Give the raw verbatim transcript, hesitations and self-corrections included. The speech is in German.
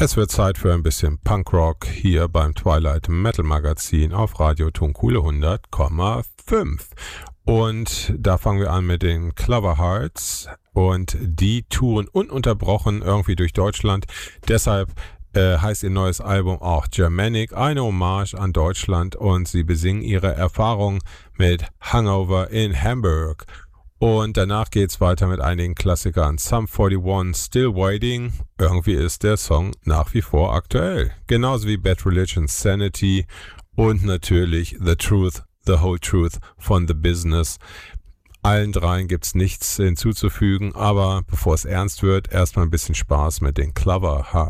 Es wird Zeit für ein bisschen Punkrock hier beim Twilight Metal Magazin auf Radio Tonkuhle hundert Komma fünf. Und da fangen wir an mit den Clover Hearts und die touren ununterbrochen irgendwie durch Deutschland. Deshalb äh, heißt ihr neues Album auch Germanic, eine Hommage an Deutschland, und sie besingen ihre Erfahrung mit Hangover in Hamburg. Und danach geht's weiter mit einigen Klassikern. Sum einundvierzig, Still Waiting. Irgendwie ist der Song nach wie vor aktuell. Genauso wie Bad Religion, Sanity und natürlich The Truth, The Whole Truth von The Business. Allen dreien gibt's nichts hinzuzufügen, aber bevor es ernst wird, erstmal ein bisschen Spaß mit den Clover Hearts.